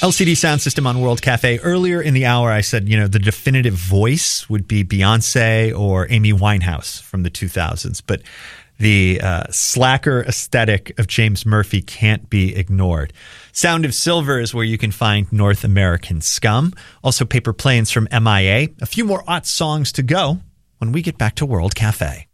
LCD Sound System on World Cafe. Earlier in the hour, I said, the definitive voice would be Beyonce or Amy Winehouse from the 2000s. But the slacker aesthetic of James Murphy can't be ignored. Sound of Silver is where you can find North American Scum. Also Paper Planes from MIA. A few more songs to go when we get back to World Cafe.